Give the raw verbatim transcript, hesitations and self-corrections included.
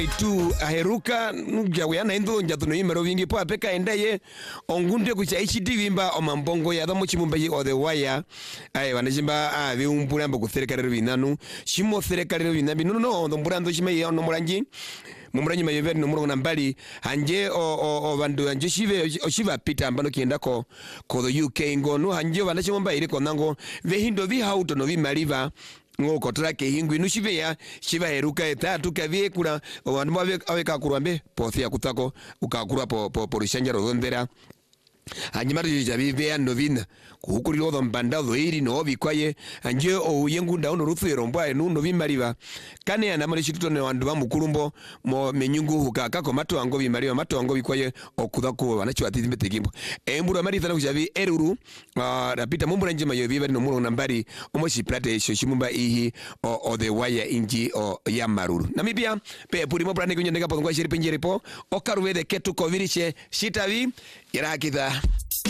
tu aheruka njawe na ndo njatuno imero vingi po apeka endaye ongunde kucha ichiti vimba omambongo ya damo chimumbaye o the wire ai wanajimba a vi umpura mbo kutherekarero vinanu shimo therekarero vinabi no no ndo mburando chimeye ono muranji mumuranyi mayeveri no murongo nambali hanje o o, o bandu hanje shive oshiva pita ambano kienda ko ko the U K ngono hanje wanachimumba ile konango vehindo vi hauto no vi maliva ngoko trake hingu inushive ya shiva heruka etatu kavie kuna wandu mawe aweka kurambe pothia kutako ukakura po po porishanja rodondera Anjimari jabi vea novina kuhukuri lodo mbanda dhoiri no vikwaye anje o yengu ndauno ruthu yeromba enu novi mariva kane anamari shituto ne wandu ba mukurumbo mo menyungu hukaka ko mato ango bimariva mato ango bikwaye okudako wanacho atizimbe tegimbo emburu mari thana kujabi eruru uh, rapita mumbura nje mayo biba no muro nambari omoshi prate shoshimumba ihi o, o the wire inji o ya maruru namibia pe puri mo prane kunyendeka po ngwa shiri penjere po okaruwe de ketu kovirishe shitavi Irakida